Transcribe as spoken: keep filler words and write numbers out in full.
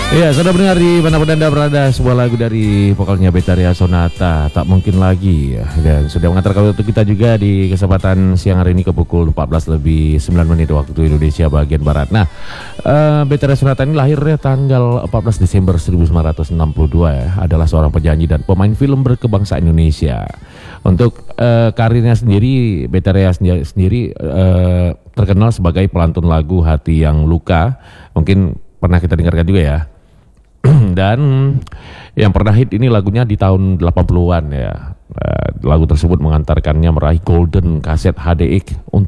Iya, sudah mendengar di mana-mana Anda berada sebuah lagu dari vokalnya Betharia Sonata, Tak Mungkin Lagi ya. Dan sudah mengantarkan waktu kita juga di kesempatan siang hari ini ke pukul empat belas lebih sembilan menit waktu Indonesia bagian Barat. Nah, uh, Betharia Sonata ini lahirnya tanggal empat belas Desember seribu sembilan ratus enam puluh dua ya. Adalah seorang penyanyi dan pemain film berkebangsaan Indonesia. Untuk uh, karirnya sendiri, Betharia sendiri, sendiri uh, terkenal sebagai pelantun lagu Hati Yang Luka. Mungkin pernah kita dengarkan juga ya. Dan yang pernah hit ini lagunya di tahun delapan puluhan ya. Lagu tersebut mengantarkannya meraih Golden Cassette H D X